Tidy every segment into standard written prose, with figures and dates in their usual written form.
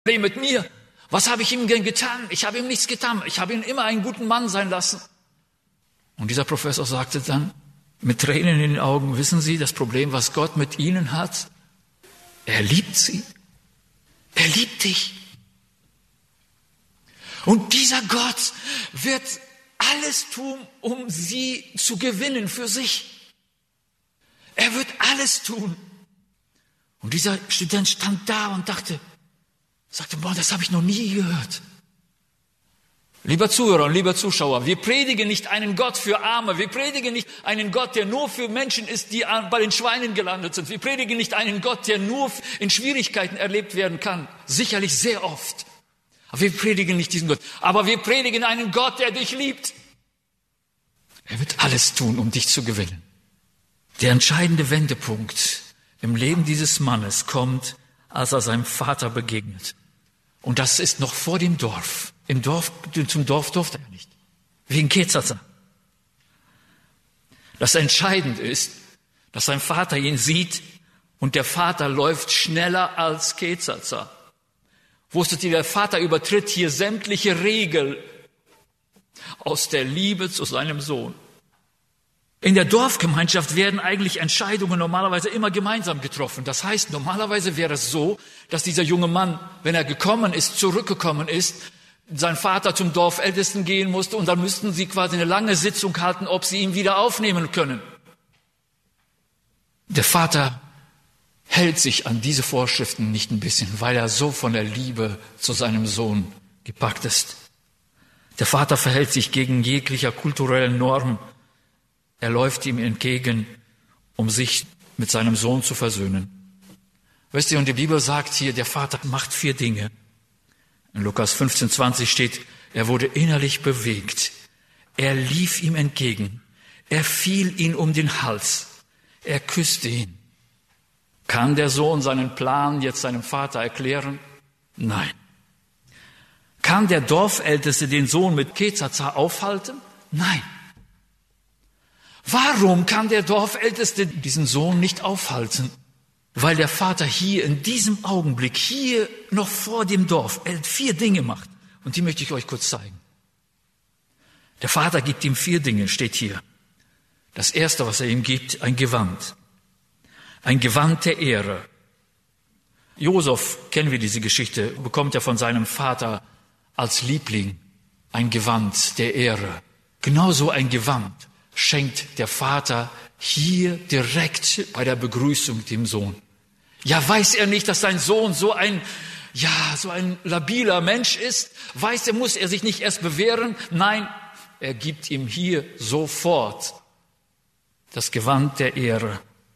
Problem mit mir? Was habe ich ihm denn getan? Ich habe ihm nichts getan. Ich habe ihn immer einen guten Mann sein lassen. Und dieser Professor sagte dann mit Tränen in den Augen, wissen Sie, das Problem, was Gott mit Ihnen hat, er liebt Sie. Er liebt dich. Und dieser Gott wird alles tun, um Sie zu gewinnen für sich. Er wird alles tun. Und dieser Student stand da und sagte, boah, das habe ich noch nie gehört. Lieber Zuhörer und lieber Zuschauer, wir predigen nicht einen Gott für Arme. Wir predigen nicht einen Gott, der nur für Menschen ist, die bei den Schweinen gelandet sind. Wir predigen nicht einen Gott, der nur in Schwierigkeiten erlebt werden kann. Sicherlich sehr oft. Aber wir predigen nicht diesen Gott. Aber wir predigen einen Gott, der dich liebt. Er wird alles tun, um dich zu gewinnen. Der entscheidende Wendepunkt im Leben dieses Mannes kommt, als er seinem Vater begegnet. Und das ist noch vor dem Dorf. Zum Dorf durfte er nicht. Wegen Kezaza. Das Entscheidende ist, dass sein Vater ihn sieht und der Vater läuft schneller als Kezaza. Wusstet ihr, der Vater übertritt hier sämtliche Regeln aus der Liebe zu seinem Sohn. In der Dorfgemeinschaft werden eigentlich Entscheidungen normalerweise immer gemeinsam getroffen. Das heißt, normalerweise wäre es so, dass dieser junge Mann, wenn er zurückgekommen ist, sein Vater zum Dorfältesten gehen musste und dann müssten sie quasi eine lange Sitzung halten, ob sie ihn wieder aufnehmen können. Der Vater hält sich an diese Vorschriften nicht ein bisschen, weil er so von der Liebe zu seinem Sohn gepackt ist. Der Vater verhält sich gegen jeglicher kulturellen Norm. Er läuft ihm entgegen, um sich mit seinem Sohn zu versöhnen. Wisst ihr, und die Bibel sagt hier, der Vater macht 4 Dinge. In Lukas 15,20 steht, er wurde innerlich bewegt. Er lief ihm entgegen. Er fiel ihm um den Hals. Er küsste ihn. Kann der Sohn seinen Plan jetzt seinem Vater erklären? Nein. Kann der Dorfälteste den Sohn mit Kezaza aufhalten? Nein. Warum kann der Dorfälteste diesen Sohn nicht aufhalten? Weil der Vater hier in diesem Augenblick, hier noch vor dem Dorf, 4 Dinge macht. Und die möchte ich euch kurz zeigen. Der Vater gibt ihm 4 Dinge, steht hier. Das erste, was er ihm gibt, ein Gewand. Ein Gewand der Ehre. Josef, kennen wir diese Geschichte, bekommt er von seinem Vater als Liebling ein Gewand der Ehre. Genauso ein Gewand schenkt der Vater hier direkt bei der Begrüßung dem Sohn. Ja, weiß er nicht, dass sein Sohn so ein labiler Mensch ist? Muss er sich nicht erst bewähren? Nein, er gibt ihm hier sofort das Gewand der Ehre.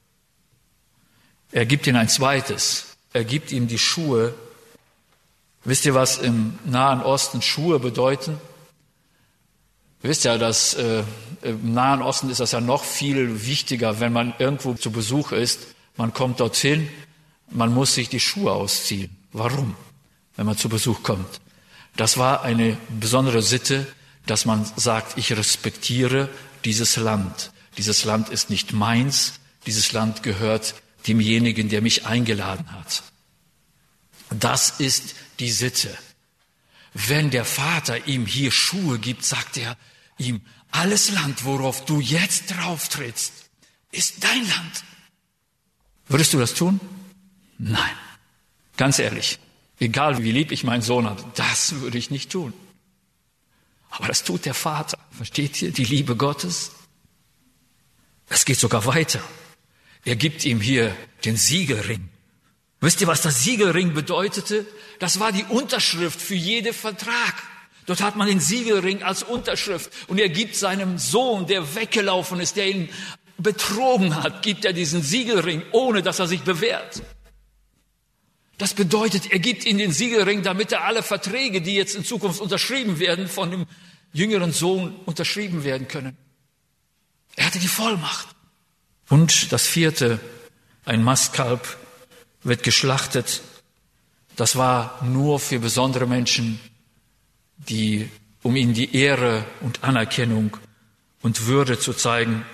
Er gibt ihm ein zweites. Er gibt ihm die Schuhe. Wisst ihr, was im Nahen Osten Schuhe bedeuten? Ihr wisst ja, dass im Nahen Osten ist das ja noch viel wichtiger, wenn man irgendwo zu Besuch ist. Man kommt dorthin, man muss sich die Schuhe ausziehen. Warum? Wenn man zu Besuch kommt. Das war eine besondere Sitte, dass man sagt, ich respektiere dieses Land. Dieses Land ist nicht meins, dieses Land gehört demjenigen, der mich eingeladen hat. Das ist die Sitte. Wenn der Vater ihm hier Schuhe gibt, sagt er ihm, alles Land, worauf du jetzt drauf trittst, ist dein Land. Würdest du das tun? Nein. Ganz ehrlich, egal wie lieb ich meinen Sohn habe, das würde ich nicht tun. Aber das tut der Vater. Versteht ihr die Liebe Gottes? Es geht sogar weiter. Er gibt ihm hier den Siegelring. Wisst ihr, was das Siegelring bedeutete? Das war die Unterschrift für jeden Vertrag. Dort hat man den Siegelring als Unterschrift. Und er gibt seinem Sohn, der weggelaufen ist, der ihn betrogen hat, gibt er diesen Siegelring, ohne dass er sich bewährt. Das bedeutet, er gibt ihm den Siegelring, damit er alle Verträge, die jetzt in Zukunft unterschrieben werden, von dem jüngeren Sohn unterschrieben werden können. Er hatte die Vollmacht. Und das 4, ein Mastkalb wird geschlachtet. Das war nur für besondere Menschen, um ihnen die Ehre und Anerkennung und Würde zu zeigen.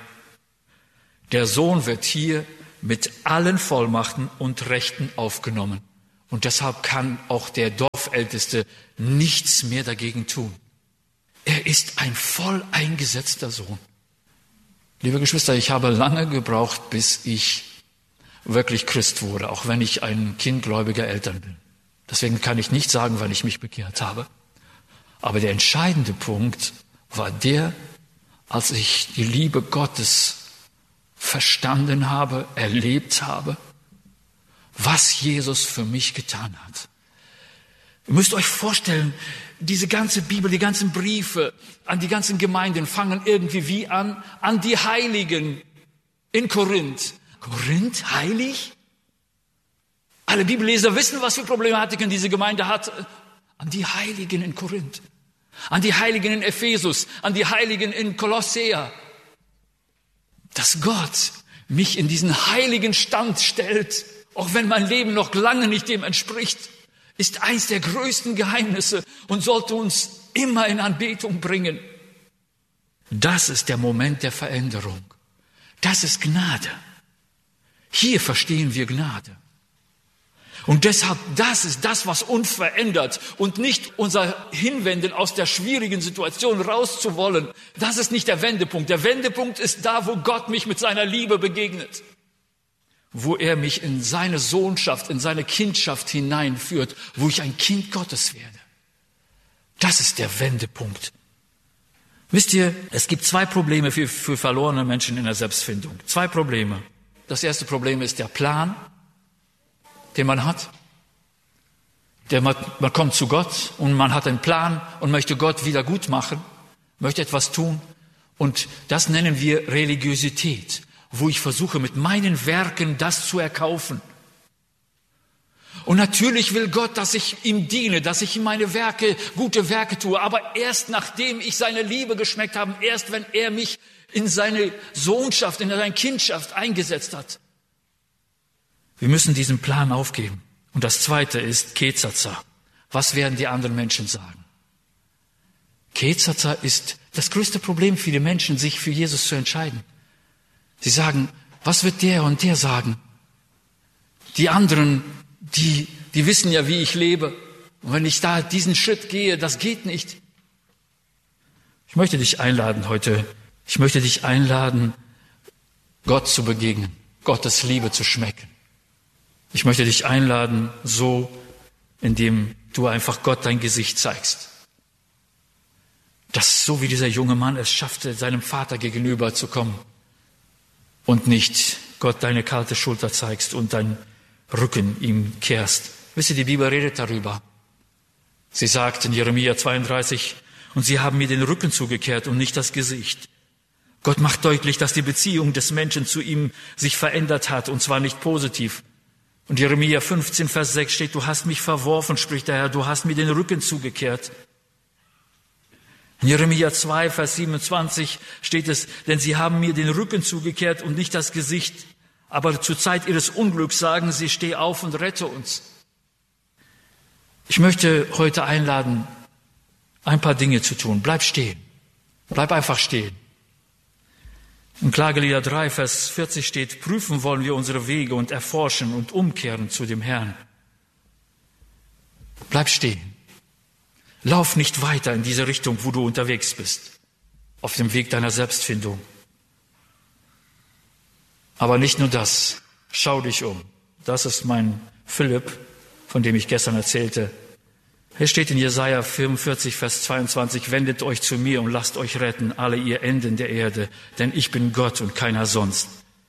Der Sohn wird hier mit allen Vollmachten und Rechten aufgenommen. Und deshalb kann auch der Dorfälteste nichts mehr dagegen tun. Er ist ein voll eingesetzter Sohn. Liebe Geschwister, ich habe lange gebraucht, bis ich wirklich Christ wurde, auch wenn ich ein Kind gläubiger Eltern bin. Deswegen kann ich nicht sagen, wann ich mich bekehrt habe. Aber der entscheidende Punkt war der, als ich die Liebe Gottes verstanden habe, erlebt habe, was Jesus für mich getan hat. Ihr müsst euch vorstellen, diese ganze Bibel, die ganzen Briefe an die ganzen Gemeinden fangen irgendwie wie an die Heiligen in Korinth. Korinth, heilig? Alle Bibelleser wissen, was für Problematiken diese Gemeinde hat. An die Heiligen in Korinth, an die Heiligen in Ephesus, an die Heiligen in Kolossea. Dass Gott mich in diesen heiligen Stand stellt, auch wenn mein Leben noch lange nicht dem entspricht, ist eins der größten Geheimnisse und sollte uns immer in Anbetung bringen. Das ist der Moment der Veränderung. Das ist Gnade. Hier verstehen wir Gnade. Und deshalb, das ist das, was uns verändert und nicht unser Hinwenden aus der schwierigen Situation rauszuwollen. Das ist nicht der Wendepunkt. Der Wendepunkt ist da, wo Gott mich mit seiner Liebe begegnet. Wo er mich in seine Sohnschaft, in seine Kindschaft hineinführt, wo ich ein Kind Gottes werde. Das ist der Wendepunkt. Wisst ihr, es gibt zwei Probleme für verlorene Menschen in der Selbstfindung. Zwei Probleme. Das erste Problem ist der Plan, den man hat. Man kommt zu Gott und man hat einen Plan und möchte Gott wieder gut machen, möchte etwas tun. Und das nennen wir Religiosität, wo ich versuche, mit meinen Werken das zu erkaufen. Und natürlich will Gott, dass ich ihm diene, dass ich ihm meine Werke, gute Werke tue. Aber erst nachdem ich seine Liebe geschmeckt habe, erst wenn er mich in seine Sohnschaft, in seine Kindschaft eingesetzt hat. Wir müssen diesen Plan aufgeben. Und das zweite ist Ketzaza. Was werden die anderen Menschen sagen? Ketzaza ist das größte Problem für die Menschen, sich für Jesus zu entscheiden. Sie sagen, was wird der und der sagen? Die anderen, die wissen ja, wie ich lebe. Und wenn ich da diesen Schritt gehe, das geht nicht. Ich möchte dich einladen heute. Ich möchte dich einladen, Gott zu begegnen, Gottes Liebe zu schmecken. Ich möchte dich einladen, so, indem du einfach Gott dein Gesicht zeigst. Das so wie dieser junge Mann es schaffte, seinem Vater gegenüber zu kommen und nicht Gott deine kalte Schulter zeigst und deinen Rücken ihm kehrst. Wisst ihr, die Bibel redet darüber. Sie sagt in Jeremia 32, und sie haben mir den Rücken zugekehrt und nicht das Gesicht. Gott macht deutlich, dass die Beziehung des Menschen zu ihm sich verändert hat, und zwar nicht positiv. Und Jeremia 15, Vers 6 steht, du hast mich verworfen, spricht der Herr, du hast mir den Rücken zugekehrt. In Jeremia 2, Vers 27 steht es, denn sie haben mir den Rücken zugekehrt und nicht das Gesicht. Aber zur Zeit ihres Unglücks sagen sie, steh auf und rette uns. Ich möchte heute einladen, ein paar Dinge zu tun. Bleib stehen. Bleib einfach stehen. In Klagelieder 3, Vers 40 steht, prüfen wollen wir unsere Wege und erforschen und umkehren zu dem Herrn. Bleib stehen. Lauf nicht weiter in diese Richtung, wo du unterwegs bist, auf dem Weg deiner Selbstfindung. Aber nicht nur das, schau dich um. Das ist mein Philipp, von dem ich gestern erzählte. Es steht in Jesaja 45, Vers 22, wendet euch zu mir und lasst euch retten, alle ihr Enden der Erde, denn ich bin Gott und keiner sonst.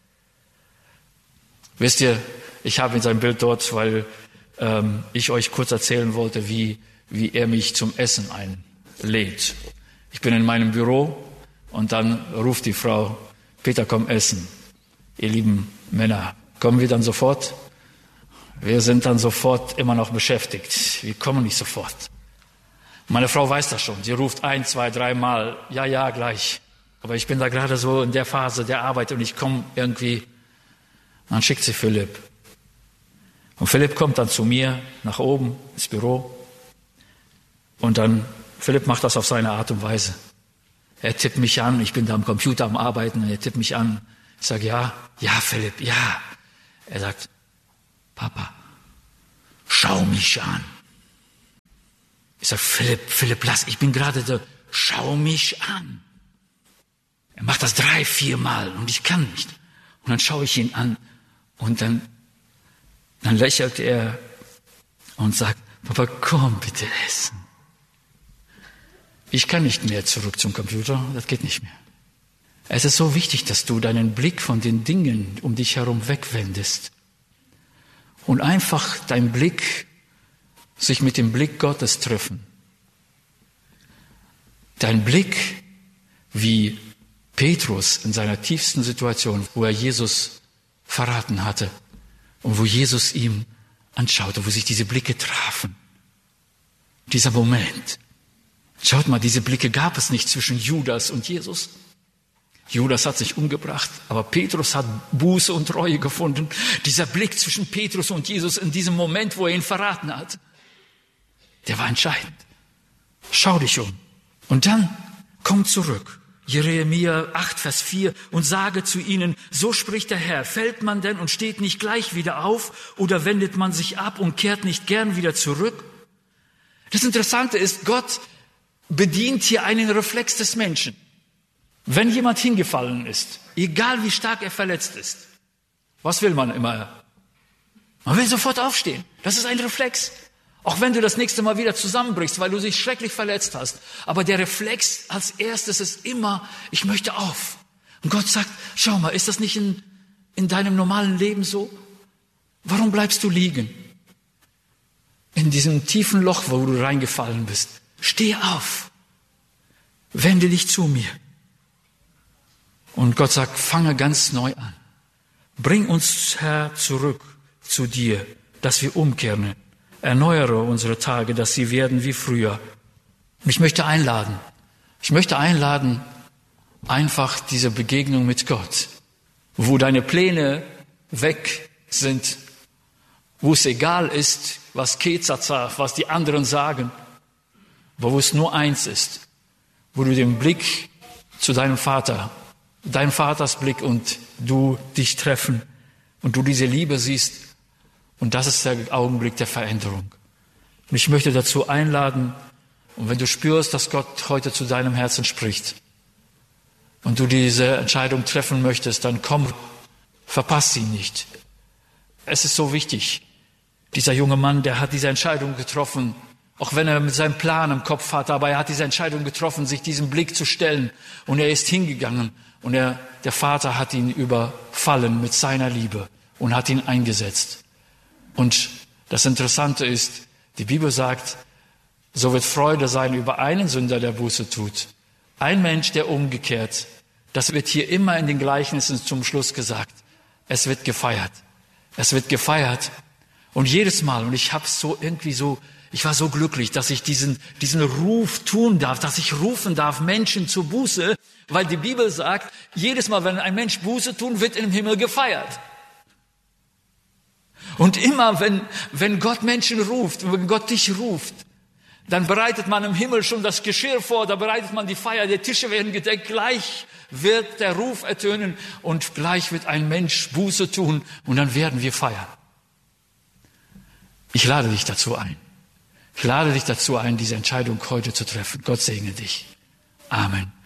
Wisst ihr, ich habe sein Bild dort, weil ich euch kurz erzählen wollte, wie er mich zum Essen einlädt. Ich bin in meinem Büro und dann ruft die Frau, Peter, komm essen. Ihr lieben Männer, kommen wir dann sofort? Wir sind dann sofort immer noch beschäftigt. Wir kommen nicht sofort. Meine Frau weiß das schon. Sie ruft 1, 2, 3 Mal. Ja, gleich. Aber ich bin da gerade so in der Phase der Arbeit und ich komme irgendwie. Dann schickt sie Philipp. Und Philipp kommt dann zu mir nach oben ins Büro. Und dann, Philipp macht das auf seine Art und Weise. Er tippt mich an. Ich bin da am Computer am Arbeiten und er tippt mich an. Ich sage, ja, Philipp, ja. Er sagt, Papa. schau mich an. Ich sage, Philipp, lass, ich bin gerade da, schau mich an. Er macht das 3, 4 Mal und ich kann nicht. Und dann schaue ich ihn an und dann lächelt er und sagt, Papa, komm bitte essen. Ich kann nicht mehr zurück zum Computer, das geht nicht mehr. Es ist so wichtig, dass du deinen Blick von den Dingen um dich herum wegwendest und einfach dein Blick sich mit dem Blick Gottes treffen. Dein Blick wie Petrus in seiner tiefsten Situation, wo er Jesus verraten hatte und wo Jesus ihm anschaute, wo sich diese Blicke trafen. Dieser Moment. Schaut mal, diese Blicke gab es nicht zwischen Judas und Jesus. Judas hat sich umgebracht, aber Petrus hat Buße und Reue gefunden. Dieser Blick zwischen Petrus und Jesus in diesem Moment, wo er ihn verraten hat, der war entscheidend. Schau dich um. Und dann komm zurück. Jeremia 8, Vers 4, und sage zu ihnen, so spricht der Herr, fällt man denn und steht nicht gleich wieder auf oder wendet man sich ab und kehrt nicht gern wieder zurück? Das Interessante ist, Gott bedient hier einen Reflex des Menschen. Wenn jemand hingefallen ist, egal wie stark er verletzt ist, was will man immer? Man will sofort aufstehen. Das ist ein Reflex. Auch wenn du das nächste Mal wieder zusammenbrichst, weil du dich schrecklich verletzt hast. Aber der Reflex als erstes ist immer, ich möchte auf. Und Gott sagt, schau mal, ist das nicht in deinem normalen Leben so? Warum bleibst du liegen? In diesem tiefen Loch, wo du reingefallen bist. Steh auf. Wende dich zu mir. Und Gott sagt, fange ganz neu an. Bring uns, Herr, zurück zu dir, dass wir umkehren. Erneuere unsere Tage, dass sie werden wie früher. Und ich möchte einladen, einfach diese Begegnung mit Gott, wo deine Pläne weg sind, wo es egal ist, was Ketzat sagt, was die anderen sagen, aber wo es nur eins ist, wo du den Blick zu deinem Vater, dein Vaters Blick und du dich treffen und du diese Liebe siehst. Und das ist der Augenblick der Veränderung. Und ich möchte dazu einladen, und wenn du spürst, dass Gott heute zu deinem Herzen spricht und du diese Entscheidung treffen möchtest, dann komm, verpass sie nicht. Es ist so wichtig. Dieser junge Mann, der hat diese Entscheidung getroffen, auch wenn er mit seinem Plan im Kopf hatte, aber er hat diese Entscheidung getroffen, sich diesem Blick zu stellen. Und er ist hingegangen und der Vater hat ihn überfallen mit seiner Liebe und hat ihn eingesetzt. Und das Interessante ist, die Bibel sagt, so wird Freude sein über einen Sünder, der Buße tut. Ein Mensch, der umgekehrt. Das wird hier immer in den Gleichnissen zum Schluss gesagt. Es wird gefeiert. Es wird gefeiert. Und jedes Mal, und ich war so glücklich, dass ich diesen Ruf tun darf, dass ich rufen darf, Menschen zur Buße, weil die Bibel sagt, jedes Mal, wenn ein Mensch Buße tut, wird im Himmel gefeiert. Und immer, wenn Gott Menschen ruft, wenn Gott dich ruft, dann bereitet man im Himmel schon das Geschirr vor, da bereitet man die Feier, die Tische werden gedeckt, gleich wird der Ruf ertönen und gleich wird ein Mensch Buße tun und dann werden wir feiern. Ich lade dich dazu ein. Ich lade dich dazu ein, diese Entscheidung heute zu treffen. Gott segne dich. Amen.